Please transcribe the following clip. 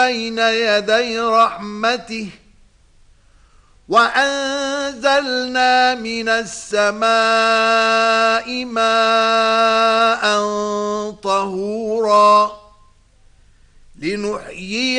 بين يدي رحمته وأنزلنا من السماء ماء طهورا لنحيي